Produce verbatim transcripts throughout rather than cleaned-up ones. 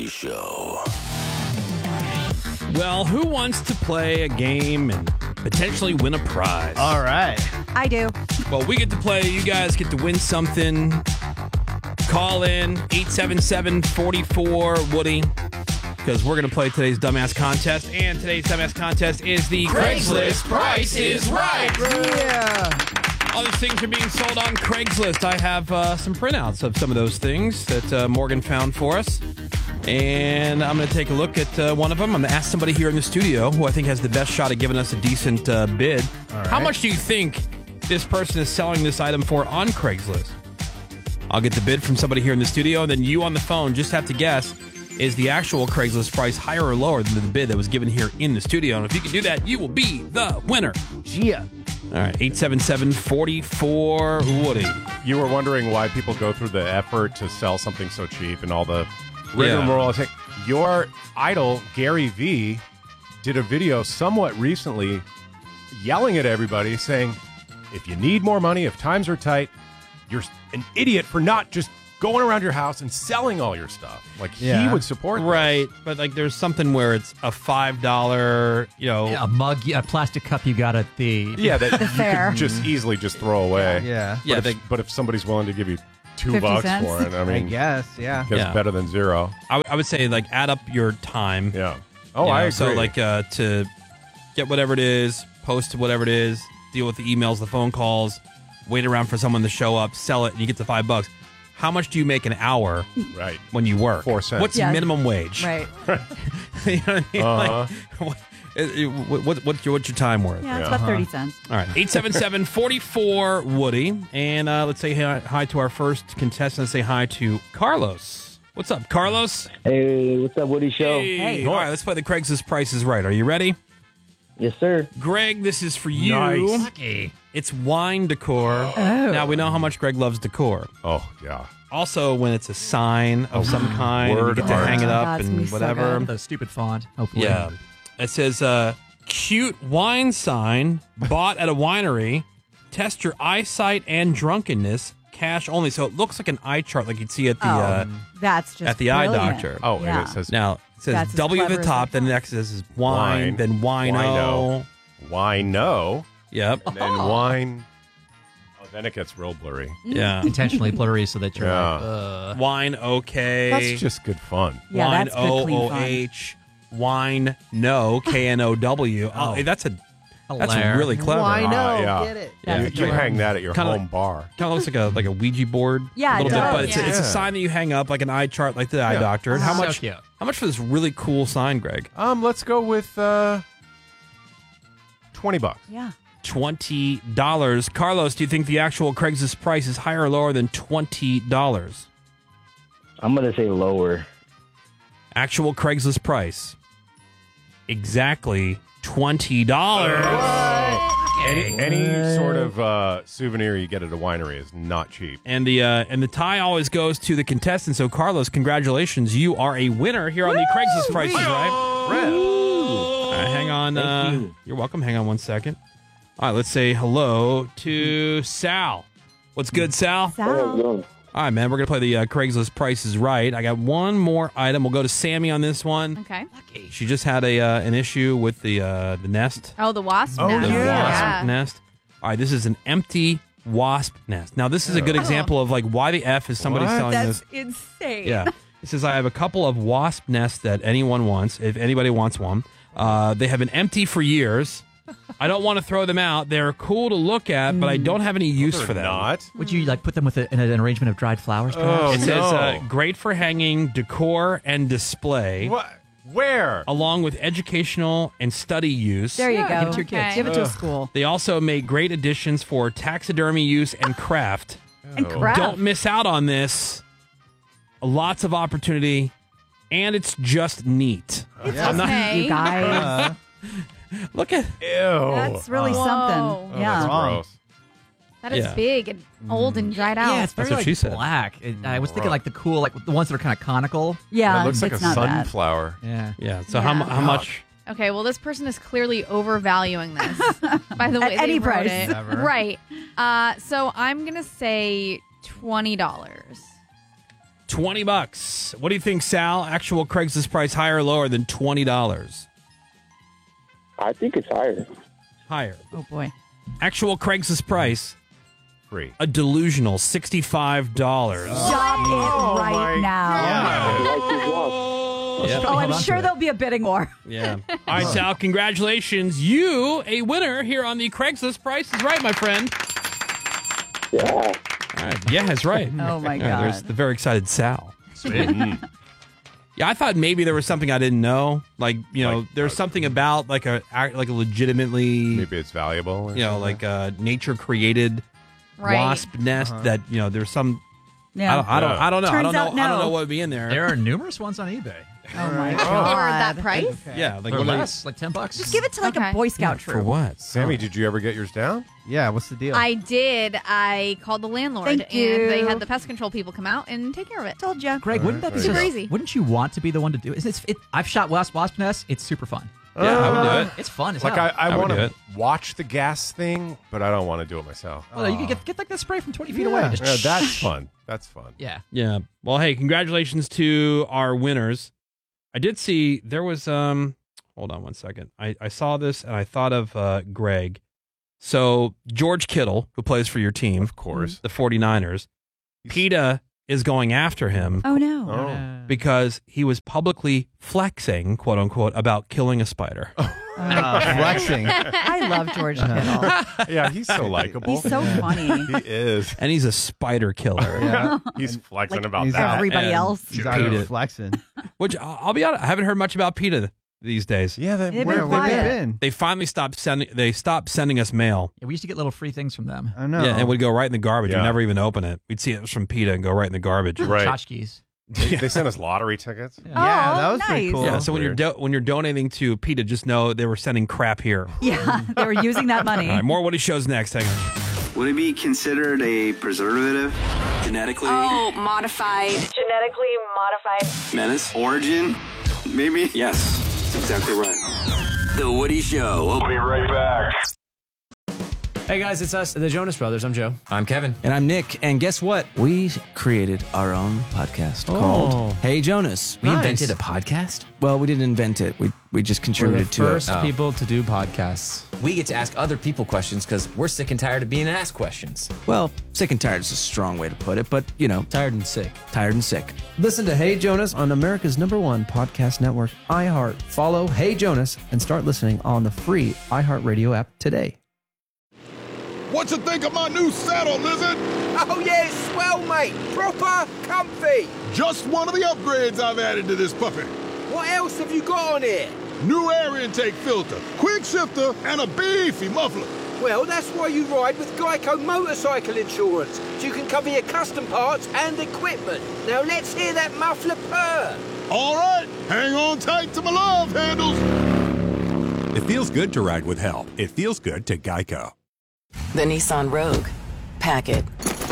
Woody Show. Well, who wants to play a game and potentially win a prize? All right. I do. Well, we get to play. You guys get to win something. Call in eight seven seven, four four, Woody, because we're going to play today's Dumbass Contest. And today's Dumbass Contest is the Craigslist Price is Right. Yeah. All these things are being sold on Craigslist. I have uh, some printouts of some of those things that uh, Morgan found for us. And I'm going to take a look at uh, one of them. I'm going to ask somebody here in the studio who I think has the best shot at giving us a decent uh, bid. All How right. much do you think this person is selling this item for on Craigslist? I'll get the bid from somebody here in the studio, and then you on the phone just have to guess, is the actual Craigslist price higher or lower than the bid that was given here in the studio? And if you can do that, you will be the winner. Yeah. All right, eight seven seven, four four, Woody. You were wondering why people go through the effort to sell something so cheap and all the rigmarole. Yeah. Your idol, Gary Vee, did a video somewhat recently yelling at everybody saying, if you need more money, if times are tight, you're an idiot for not just going around your house and selling all your stuff. Like, Yeah. he would support that. Right, but like there's something where it's a five dollar, you know. Yeah, a mug, a plastic cup you got at the... Yeah, that you fair. could just easily just throw away. Yeah. Yeah, but, they, if, but if somebody's willing to give you two fifty bucks cents? for it, I I mean, guess, yeah. it's Yeah. better than zero. I, w- I would say like add up your time. Yeah. Oh, you I know, agree. So like uh, to get whatever it is, post whatever it is, deal with the emails, the phone calls, wait around for someone to show up, sell it, and you get the five bucks. How much do you make an hour right. when you work? Four cents. What's Yeah. minimum wage? Right. You know what I mean? Uh-huh. Like, what, it- what, what, what's, your, what's your time worth? Yeah, it's Yeah. about thirty cents. All right, eight seven seven, four four, Woody. And uh, let's say hi, hi to our first contestant. Let's say hi to Carlos. What's up, Carlos? Hey, what's up, Woody Show? Hey. All right, let's play the Craigslist Price is Right. Are you ready? Yes, sir. Greg, this is for you. Nice. It's wine decor. Now, we know how much Greg loves decor. Oh, yeah. Also, when it's a sign of some kind, and you word get to art. hang it Oh, up that's gonna and be so whatever. good. The stupid font, hopefully. Yeah. It says, uh, cute wine sign bought at a winery. Test your eyesight and drunkenness. Cash only. So it looks like an eye chart like you'd see at the Oh, uh, that's just at the eye brilliant. doctor. Oh, Yeah. and it says Now, it says That's as W at the clever as top, they then the can. next is wine, Wine, then wino. wino. wino, Yep. and then wine. Oh, then it gets real blurry. Yeah. Intentionally blurry so that you're Yeah. like, uh... Wine okay. That's just good fun. Yeah, wine that's good, clean O O fun. H. Wine no K N O W. Oh, Oh. that's a that's Hilarious. really clever. Why Ah, no? yeah. Get it. Yeah. You, That's you great. hang that at your Kinda home like- bar. Kind of looks like a like a Ouija board. Yeah, a it little bit, does. but it's, Yeah. it's a Yeah. sign that you hang up like an eye chart, like the eye Yeah. doctor. And how So much? cute. How much for this really cool sign, Greg? Um, let's go with uh, twenty bucks. Yeah. Twenty dollars. Carlos, do you think the actual Craigslist price is higher or lower than twenty dollars? I'm gonna say lower. Actual Craigslist price. Exactly twenty dollars. Any, any sort of uh, souvenir you get at a winery is not cheap. And the uh, and the tie always goes to the contestant. So, Carlos, congratulations! You are a winner here on the Craigslist Price is Right. All right, hang on. Thank uh, you. You're welcome. Hang on one second. All right, let's say hello to Sal. What's good, Sal? Sal. All right, man. We're gonna play the uh, Craigslist Price is Right. I got one more item. We'll go to Sammy on this one. Okay. She just had a uh, an issue with the uh, the nest. Oh, the wasp Oh, nest. The yeah. wasp nest. All right, this is an empty wasp nest. Now, this is a good Oh. example of like why the F is somebody What? selling That's this. insane. Yeah. It says, I have a couple of wasp nests that anyone wants, if anybody wants one. Uh, they have been empty for years. I don't want to throw them out. They're cool to look at, but I don't have any use They're for them. not. Would you like put them with a, in an arrangement of dried flowers, perhaps? Oh, It says, no. uh, great for hanging, decor, and display, What? Where? along with educational and study use. There you Yeah, go. give it to your kids. Give it to a Ugh. school. They also make great additions for taxidermy use and craft. And crap. Don't miss out on this. Lots of opportunity, and it's just neat. I'm not- Okay. You guys. Uh, Look at Ew. That's really Whoa. something. Oh, Oh, yeah. that's Wrong. gross. That is Yeah. big and old and dried out. Yeah, it's very That's what like she said. black. It, I was thinking like the cool, like the ones that are kind of conical. Yeah. It looks like a it's not bad. sunflower. Yeah. yeah. So how mu- Yeah. how much? Okay, well, this person is clearly overvaluing this. By the At way, any they wrote price. it. Ever. Right. Uh, so I'm gonna say twenty dollars. twenty bucks. What do you think, Sal? Actual Craigslist price higher or lower than twenty dollars? I think it's higher. Higher. Oh, boy. Actual Craigslist price, Free. a delusional sixty-five dollars. Stop it right now. Like his walk. Yeah. Oh, I'm sure there'll be a bidding war. Yeah. All right, Sal, congratulations. You, a winner here on the Craigslist Price is Right, my friend. Yeah. All right. Yeah, that's right. Oh, my Yeah, there's God. the very excited Sal. Yeah, I thought maybe there was something I didn't know. Like, you know, Like, there's uh, something about like a like a legitimately, Maybe it's valuable. or you know, something. like a nature created Right. wasp nest that, you know, there's some Yeah. I don't I don't I don't know. I Turns don't know out I don't no. know what would be in there. There are numerous ones on eBay. Oh, my For God. that price? Yeah, like For what- less, like ten bucks. Just give it to like Okay. a Boy Scout for troop. what? Sammy, did you ever get yours down? Yeah, what's the deal? I did. I called the landlord, Thank you. and they had the pest control people come out and take care of it. Told you. Greg, wouldn't that be Super just- easy. Wouldn't you want to be the one to do it? It's, it I've shot wasp wasp nests. It's super fun. Yeah, I would do it. It's fun as Like hell. I, I, I would want do to it. watch the gas thing, but I don't want to do it myself. well, you can get, get like that spray from twenty feet Yeah. away. Just Yeah, that's fun. That's fun. yeah. Yeah. Well, hey, congratulations to our winners. I did see there was um hold on one second. I, I saw this and I thought of uh, Greg. So George Kittle, who plays for your team, Of course. the 49ers, PETA is going after him Oh, no. Oh. because he was publicly flexing, quote unquote, about killing a spider. Uh, flexing. I love George Kittle. Yeah, he's so likable. He's so funny. He is. And he's a spider killer. Yeah. He's flexing Like, about he's that. Everybody And- else. He's out Hate here it. flexing. Which I'll I'll be honest, I haven't heard much about PETA these days. Yeah, they, They've Where been have they quiet. been? They finally stopped sending. They stopped sending us mail. Yeah, we used to get little free things from them. I know. Yeah, and it would go right in the garbage. Yeah. We'd never even open it. We'd see it was from PETA and go right in the garbage. right. Tchotchkes. They, they sent us lottery tickets. Yeah, Oh, that was pretty nice. cool. Yeah, so when you're Weird. do- when you're donating to PETA, just know they were sending crap here. Yeah, they were using that money. All right, more Woody shows next. Hang on. Would it be considered a preservative? Genetically? Oh, modified. Genetically modified. Menace? Origin? Maybe? Yes, that's exactly right. The Woody Show. We'll be right back. Hey guys, it's us, the Jonas Brothers. I'm Joe. I'm Kevin. And I'm Nick. And guess what? We created our own podcast called Hey Jonas. We Nice. invented a podcast? Well, we didn't invent it. We we just We're contributed the to first it. people to do podcasts. We get to ask other people questions because we're sick and tired of being asked questions. Well, sick and tired is a strong way to put it, but you know, tired and sick. Tired and sick. Listen to Hey Jonas on America's number one podcast network, iHeart. Follow Hey Jonas and start listening on the free iHeartRadio app today. What you think of my new saddle, Lizard? Oh, yeah, it's swell, mate. Proper comfy. Just one of the upgrades I've added to this puppy. What else have you got on here? New air intake filter, quick shifter, and a beefy muffler. Well, that's why you ride with Geico Motorcycle Insurance, so you can cover your custom parts and equipment. Now let's hear that muffler purr. All right, hang on tight to my love handles. It feels good to ride with help. It feels good to Geico. The Nissan Rogue. Pack it.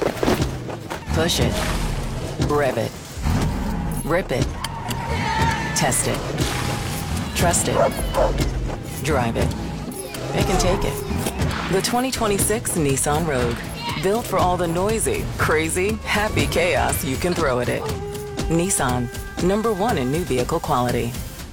Push it. Rev it. Rip it. Test it. Trust it. Drive it. It can take it. The twenty twenty-six Nissan Rogue. Built for all the noisy, crazy, happy chaos you can throw at it. Nissan. Number one in new vehicle quality.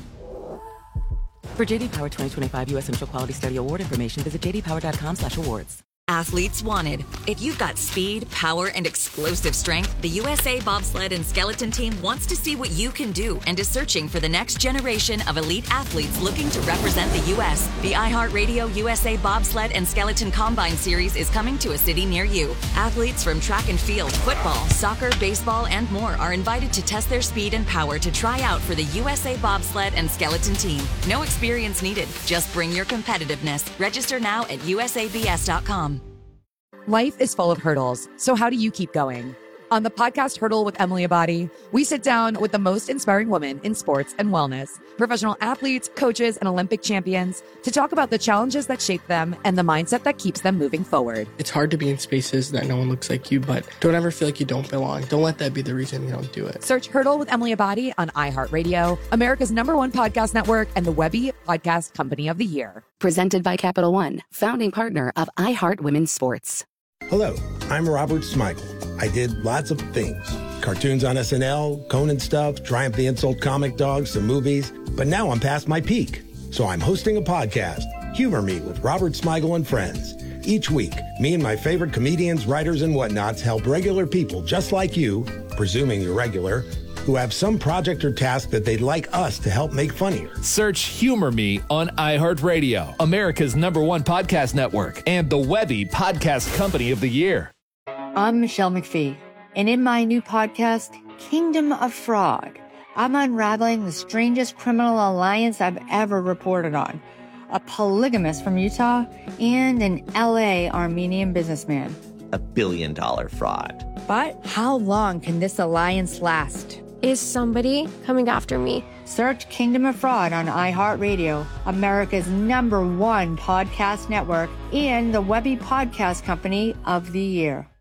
For J D Power twenty twenty-five U S Central Quality Study Award information, visit j d power dot com slash awards. Athletes wanted. If you've got speed, power, and explosive strength, the U S A Bobsled and Skeleton Team wants to see what you can do and is searching for the next generation of elite athletes looking to represent the U S. The iHeartRadio U S A Bobsled and Skeleton Combine Series is coming to a city near you. Athletes from track and field, football, soccer, baseball, and more are invited to test their speed and power to try out for the U S A Bobsled and Skeleton Team. No experience needed. Just bring your competitiveness. Register now at u s a b s dot com. Life is full of hurdles, so how do you keep going? On the podcast Hurdle with Emily Abadi, we sit down with the most inspiring women in sports and wellness, professional athletes, coaches, and Olympic champions to talk about the challenges that shape them and the mindset that keeps them moving forward. It's hard to be in spaces that no one looks like you, but don't ever feel like you don't belong. Don't let that be the reason you don't do it. Search Hurdle with Emily Abadi on iHeartRadio, America's number one podcast network, and the Webby Podcast Company of the Year. Presented by Capital One, founding partner of iHeart Women's Sports. Hello, I'm Robert Smigel. I did lots of things. Cartoons on S N L, Conan stuff, Triumph the Insult comic dogs, some movies. But now I'm past my peak. So I'm hosting a podcast, Humor Me with Robert Smigel and Friends. Each week, me and my favorite comedians, writers, and whatnots help regular people just like you, presuming you're regular, who have some project or task that they'd like us to help make funnier. Search Humor Me on iHeartRadio, America's number one podcast network, and the Webby Podcast Company of the Year. I'm Michelle McPhee, and in my new podcast, Kingdom of Fraud, I'm unraveling the strangest criminal alliance I've ever reported on. A polygamist from Utah and an L A Armenian businessman. A billion dollar fraud. But how long can this alliance last? Is somebody coming after me? Search Kingdom of Fraud on iHeartRadio, America's number one podcast network, and the Webby Podcast Company of the Year.